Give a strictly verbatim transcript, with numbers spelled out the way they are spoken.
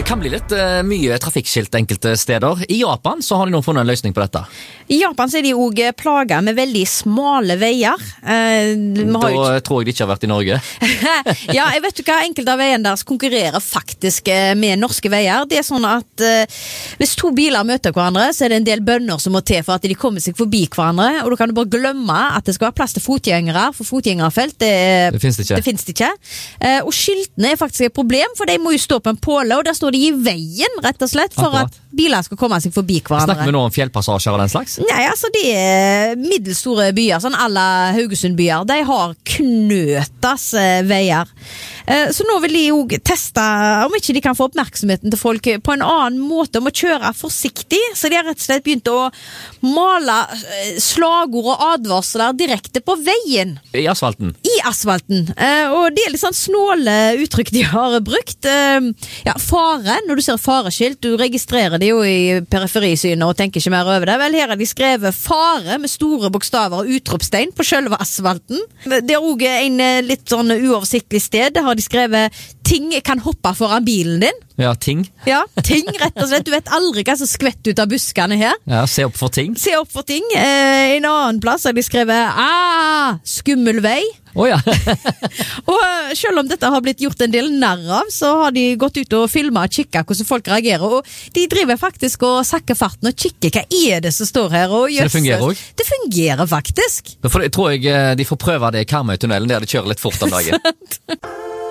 kan bli litt uh, mye trafikkskilt enkelte steder. I Japan så har de nå funnet en løsning på dette. I Japan så er de også plaget med veldig smale veier. Eh, da jo... tror jeg de ikke har vært i Norge. Ja, jeg vet jo hva, enkelte av veiene deres konkurrerer faktisk med norske veier. Det er sånn at eh, hvis to biler møter hverandre, så er det en del bønner som må til for at de kommer seg forbi hverandre, og da kan du bare glemme at det skal være plass til fotgjengere, for fotgjengerfelt, det, det finnes det ikke. Det finnes det ikke. Eh, og skiltene er faktisk et problem, for de må jo stå på en påle, og der står de i veien, rett og slett, for Akkurat. At biler skal komme seg forbi hverandre. Snakker vi nå om fjellpassasjer og den slags? Nei, altså det er middelstore byer, sånn alle Haugesund-byer, de har knøtas eh, veier. Eh, så nå vil de jo teste om ikke de kan få oppmerksomheten til folk på en annen måte, om å kjøre forsiktig, så de har rett og slett begynt å male slagord og advarsler direkte på veien. I asfalten? I asfalten. Eh, og det er litt sånn snåle uttrykk de har brukt. Eh, ja, fare, når du ser fareskilt, du registrerer det jo i periferisynet og tenker ikke mer over det. Vel, her har de skrevet fare med store bokstaver og utropstegn på selve asfalten. Det er også en litt sånn uoversiktlig sted. Der har de skrevet ting kan hoppe foran bilen din. Ja, ting. Ja, ting, rett og slett. Du vet aldri hva som skvetter ut av buskene her. Ja, se opp for ting. Se opp for ting. Eh, en annen plass har de skrevet ah, skummel vei. Oh, ja. Og selv om dette har blitt gjort en del narr av, så har de gått ut og filmet og kikket hvordan folk reagerer, og de driver faktisk og sakker farten og kikker hva er det som står her. Og så det fungerer også? Det fungerer faktisk. Da får, jeg tror jeg de får prøve det i Karmøy-tunnelen der de kjører litt fort om dagen.